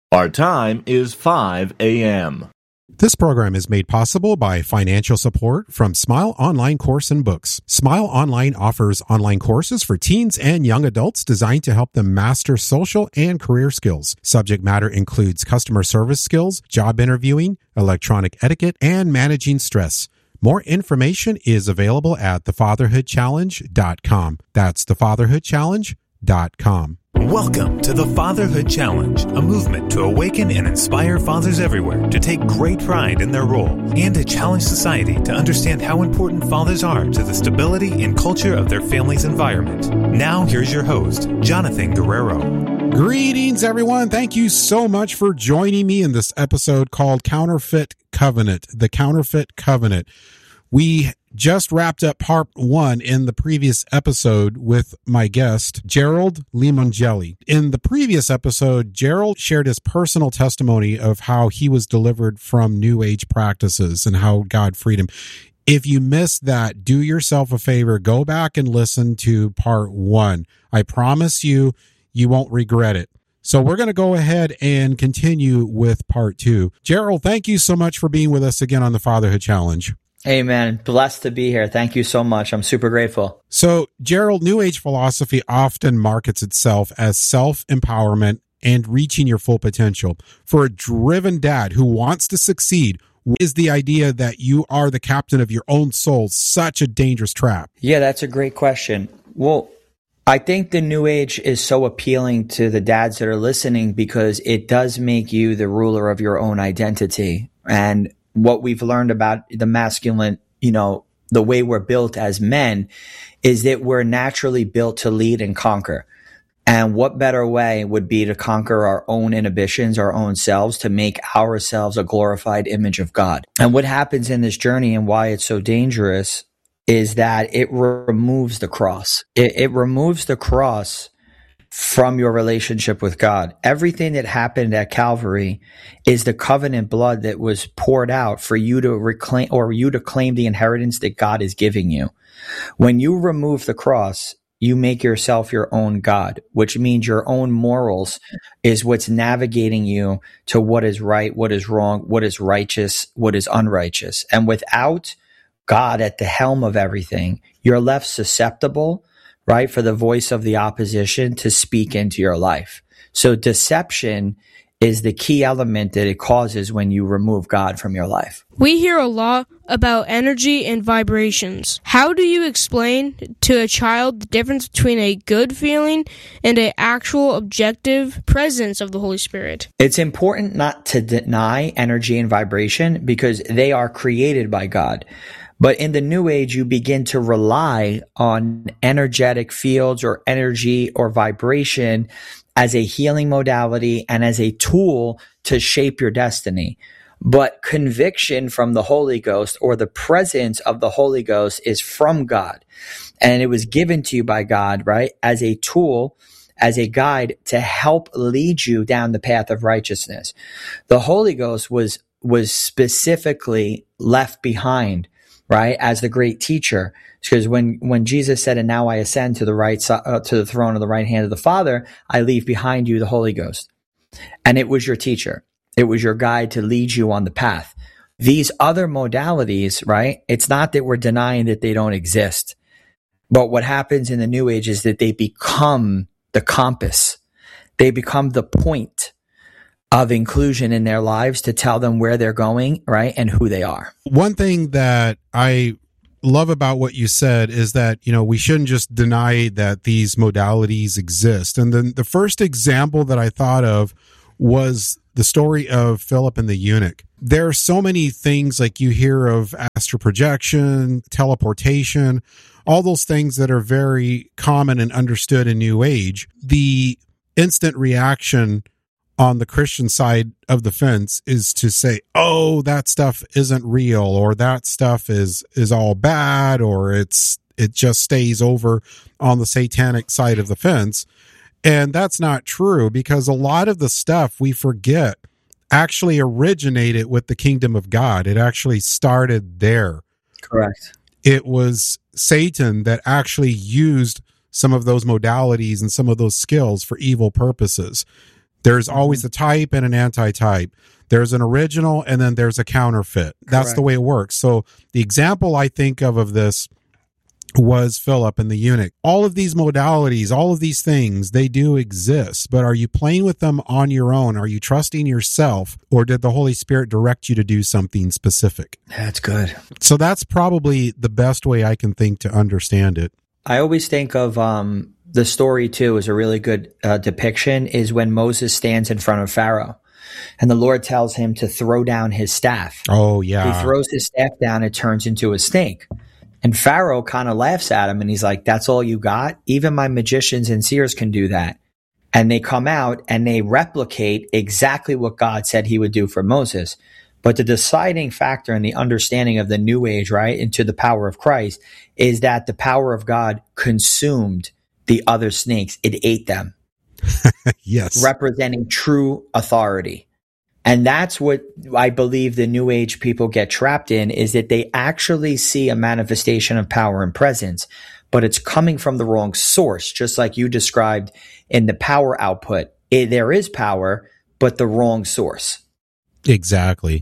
Our time is 5 a.m. This program is made possible by financial support from Smile Online Course and Books. Smile Online offers online courses for teens and young adults designed to help them master social and career skills. Subject matter includes customer service skills, job interviewing, electronic etiquette, and managing stress. More information is available at thefatherhoodchallenge.com. That's thefatherhoodchallenge.com. Welcome to the Fatherhood Challenge, a movement to awaken and inspire fathers everywhere to take great pride in their role and to challenge society to understand how important fathers are to the stability and culture of their family's environment. Now, here's your host, Jonathan Guerrero. Greetings, everyone. Thank you so much for joining me in this episode called Counterfeit Covenant, the Counterfeit Covenant. We just wrapped up part 1 in the previous episode with my guest, Gerald Limongelli. In the previous episode, Gerald shared his personal testimony of how he was delivered from New Age practices and how God freed him. If you missed that, do yourself a favor, go back and listen to part 1. I promise you, you won't regret it. So we're going to go ahead and continue with part 2. Gerald, thank you so much for being with us again on the Fatherhood Challenge. Hey, man. Blessed to be here. Thank you so much. I'm super grateful. So, Gerald, New Age philosophy often markets itself as self-empowerment and reaching your full potential. For a driven dad who wants to succeed, is the idea that you are the captain of your own soul such a dangerous trap? Yeah, that's a great question. Well, I think the New Age is so appealing to the dads that are listening because it does make you the ruler of your own identity. And what we've learned about the masculine, the way we're built as men is that we're naturally built to lead and conquer. And what better way would be to conquer our own inhibitions, our own selves, to make ourselves a glorified image of God. And what happens in this journey and why it's so dangerous is that it removes the cross. It removes the cross from your relationship with God. Everything that happened at Calvary is the covenant blood that was poured out for you to reclaim or you to claim the inheritance that God is giving you. When you remove the cross, you make yourself your own God, which means your own morals is what's navigating you to what is right, what is wrong, what is righteous, what is unrighteous. And without God at the helm of everything, you're left susceptible, right, for the voice of the opposition to speak into your life. So deception is the key element that it causes when you remove God from your life. We hear a lot about energy and vibrations. How do you explain to a child the difference between a good feeling and an actual objective presence of the Holy Spirit? It's important not to deny energy and vibration because they are created by God. But in the New Age, you begin to rely on energetic fields or energy or vibration as a healing modality and as a tool to shape your destiny. But conviction from the Holy Ghost or the presence of the Holy Ghost is from God. And it was given to you by God, right, as a tool, as a guide to help lead you down the path of righteousness. The Holy Ghost was specifically left behind, right, as the great teacher. Because when Jesus said, and now I ascend to the right to the throne of the right hand of the Father, I leave behind you the Holy Ghost. And it was your teacher. It was your guide to lead you on the path. These other modalities, right, it's not that we're denying that they don't exist. But what happens in the New Age is that they become the compass. They become the point of inclusion in their lives to tell them where they're going, right, and who they are. One thing that I love about what you said is that, we shouldn't just deny that these modalities exist. And then the first example that I thought of was the story of Philip and the eunuch. There are so many things like you hear of astral projection, teleportation, all those things that are very common and understood in New Age. The instant reaction on the Christian side of the fence is to say, oh, that stuff isn't real, or that stuff is all bad, or it just stays over on the satanic side of the fence. And that's not true, because a lot of the stuff we forget actually originated with the kingdom of God. It actually started there. Correct. It was Satan that actually used some of those modalities and some of those skills for evil purposes. There's always a type and an anti-type. There's an original and then there's a counterfeit. That's Correct. the way it works. So the example I think of this was Philip and the eunuch. All of these modalities, all of these things, they do exist, but are you playing with them on your own? Are you trusting yourself, or did the Holy Spirit direct you to do something specific? That's good. So that's probably the best way I can think to understand it. I always think of the story, too, is a really good depiction, is when Moses stands in front of Pharaoh and the Lord tells him to throw down his staff. Oh, yeah. He throws his staff down, it turns into a snake. And Pharaoh kind of laughs at him and he's like, that's all you got? Even my magicians and seers can do that. And they come out and they replicate exactly what God said he would do for Moses. But the deciding factor in the understanding of the New Age, right, into the power of Christ, is that the power of God consumed the other snakes. It ate them. Yes. Representing true authority. And that's what I believe the New Age people get trapped in, is that they actually see a manifestation of power and presence, but it's coming from the wrong source, just like you described in the power output. There is power, but the wrong source. Exactly.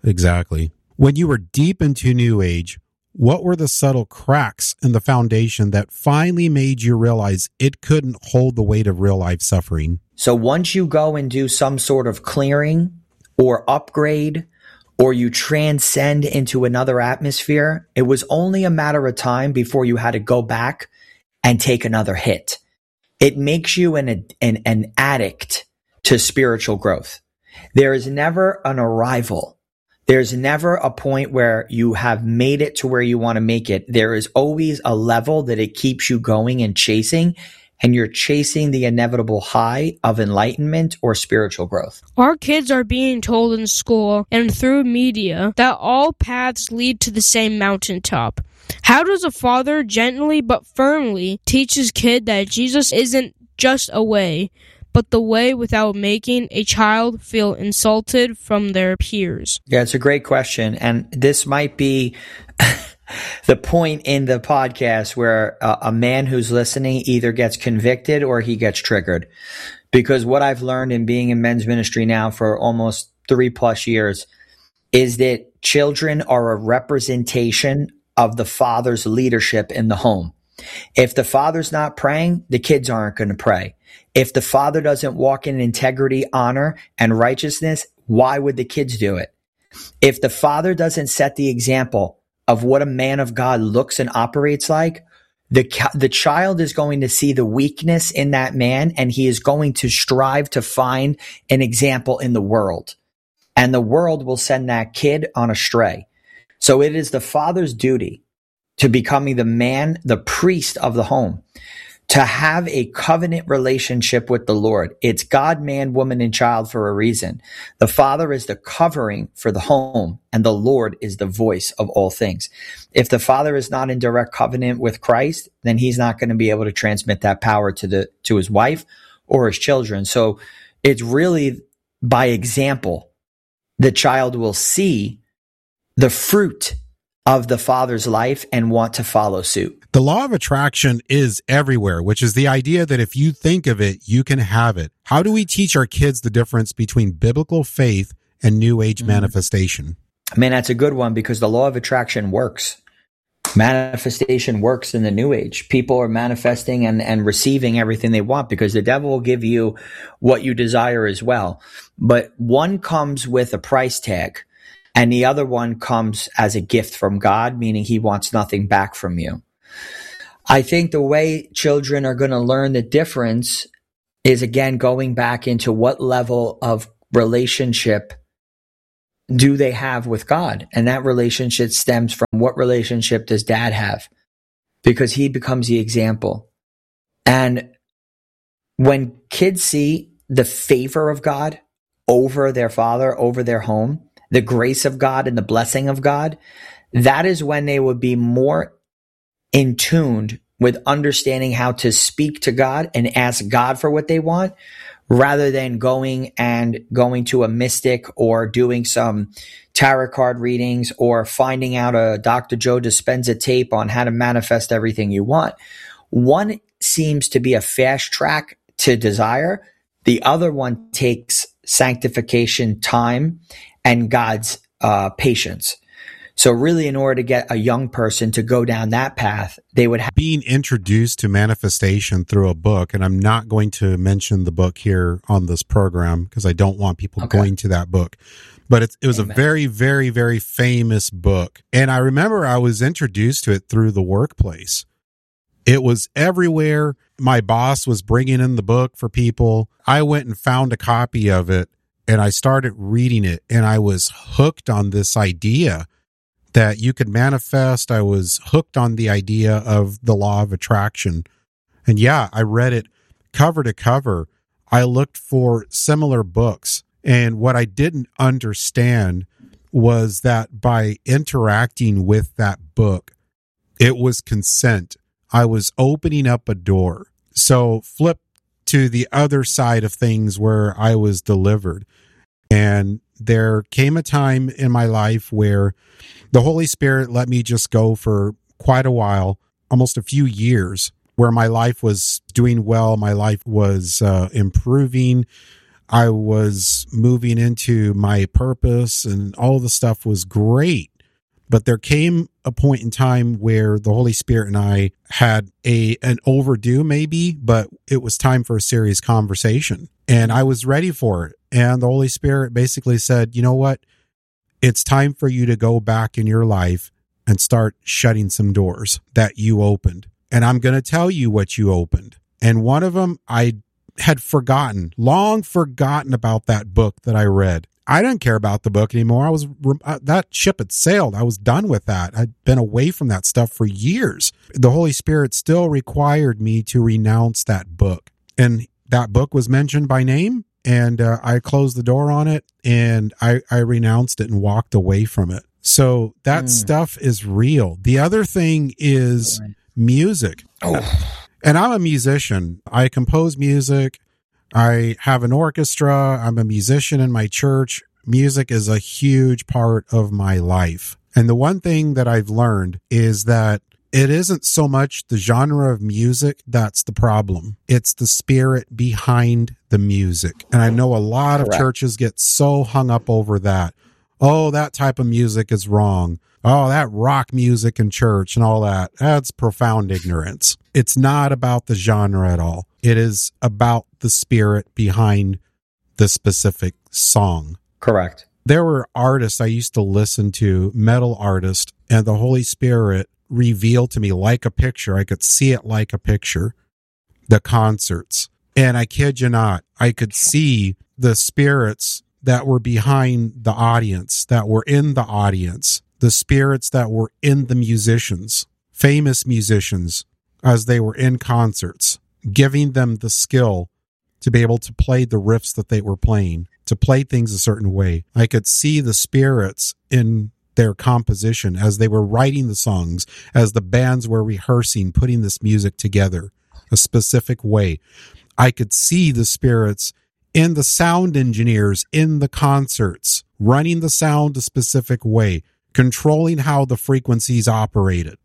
When you were deep into New Age, what were the subtle cracks in the foundation that finally made you realize it couldn't hold the weight of real life suffering? So once you go and do some sort of clearing or upgrade, or you transcend into another atmosphere, it was only a matter of time before you had to go back and take another hit. It makes you an addict to spiritual growth. There is never an arrival. There's never a point where you have made it to where you want to make it. There is always a level that it keeps you going and chasing, and you're chasing the inevitable high of enlightenment or spiritual growth. Our kids are being told in school and through media that all paths lead to the same mountaintop. How does a father gently but firmly teach his kid that Jesus isn't just a way, but the way without making a child feel insulted from their peers? Yeah, it's a great question. And this might be the point in the podcast where a man who's listening either gets convicted or he gets triggered. Because what I've learned in being in men's ministry now for almost 3+ years is that children are a representation of the father's leadership in the home. If the father's not praying, the kids aren't going to pray. If the father doesn't walk in integrity, honor, and righteousness, why would the kids do it? If the father doesn't set the example of what a man of God looks and operates like, the child is going to see the weakness in that man, and he is going to strive to find an example in the world. And the world will send that kid on astray. So it is the father's duty to becoming the man, the priest of the home, to have a covenant relationship with the Lord. It's God, man, woman, and child for a reason. The Father is the covering for the home, and the Lord is the voice of all things. If the Father is not in direct covenant with Christ, then he's not going to be able to transmit that power to his wife or his children. So it's really by example. The child will see the fruit of the Father's life and want to follow suit. The law of attraction is everywhere, which is the idea that if you think of it, you can have it. How do we teach our kids the difference between biblical faith and New Age manifestation? Man, that's a good one, because the law of attraction works. Manifestation works in the New Age. People are manifesting and receiving everything they want, because the devil will give you what you desire as well. But one comes with a price tag, and the other one comes as a gift from God, meaning he wants nothing back from you. I think the way children are going to learn the difference is, again, going back into what level of relationship do they have with God? And that relationship stems from, what relationship does dad have? Because he becomes the example. And when kids see the favor of God over their father, over their home, the grace of God and the blessing of God, that is when they would be more in tune with understanding how to speak to God and ask God for what they want, rather than going to a mystic or doing some tarot card readings or finding out a Dr. Joe Dispenza tape on how to manifest everything you want. One seems to be a fast track to desire. The other one takes sanctification time and God's patience. So really, in order to get a young person to go down that path, they would have being introduced to manifestation through a book. And I'm not going to mention the book here on this program because I don't want people going to that book. But it was Amen. A very, very, very famous book. And I remember I was introduced to it through the workplace. It was everywhere. My boss was bringing in the book for people. I went and found a copy of it and I started reading it, and I was hooked on this idea that you could manifest. I was hooked on the idea of the law of attraction. And yeah, I read it cover to cover. I looked for similar books. And what I didn't understand was that by interacting with that book, it was consent. I was opening up a door. So flip to the other side of things where I was delivered. And there came a time in my life where the Holy Spirit let me just go for quite a while, almost a few years, where my life was doing well. My life was improving. I was moving into my purpose and all the stuff was great. But there came a point in time where the Holy Spirit and I had an overdue maybe, but it was time for a serious conversation. And I was ready for it. And the Holy Spirit basically said, you know what? It's time for you to go back in your life and start shutting some doors that you opened. And I'm going to tell you what you opened. And one of them, I had long forgotten about that book that I read. I didn't care about the book anymore. That ship had sailed. I was done with that. I'd been away from that stuff for years. The Holy Spirit still required me to renounce that book. And that book was mentioned by name. And I closed the door on it and I renounced it and walked away from it. So that stuff is real. The other thing is music. Oh. And I'm a musician. I compose music. I have an orchestra. I'm a musician in my church. Music is a huge part of my life. And the one thing that I've learned is that it isn't so much the genre of music that's the problem. It's the spirit behind the music. And I know a lot of churches get so hung up over that. Oh, that type of music is wrong. Oh, that rock music in church and all that. That's profound ignorance. It's not about the genre at all. It is about the spirit behind the specific song. Correct. There were artists I used to listen to, metal artists, and the Holy Spirit revealed to me like a picture. I could see it like a picture, the concerts. And I kid you not, I could see the spirits that were behind the audience, that were in the audience, the spirits that were in the musicians, famous musicians, as they were in concerts, giving them the skill to be able to play the riffs that they were playing, to play things a certain way. I could see the spirits in their composition as they were writing the songs, as the bands were rehearsing, putting this music together a specific way. I could see the spirits in the sound engineers in the concerts, running the sound a specific way, controlling how the frequencies operated.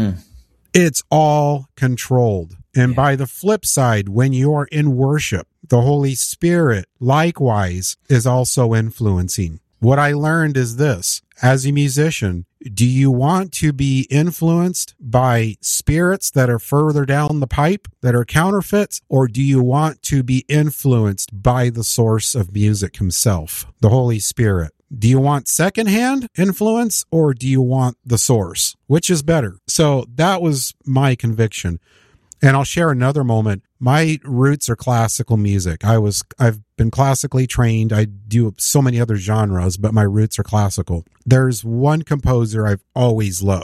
It's all controlled. And by the flip side, when you're in worship, the Holy Spirit likewise is also influencing. What I learned is this: as a musician, do you want to be influenced by spirits that are further down the pipe, that are counterfeits, or do you want to be influenced by the source of music himself, the Holy Spirit? Do you want secondhand influence or do you want the source? Which is better? So that was my conviction. And I'll share another moment. My roots are classical music. I've been classically trained. I do so many other genres, but my roots are classical. There's one composer I've always loved.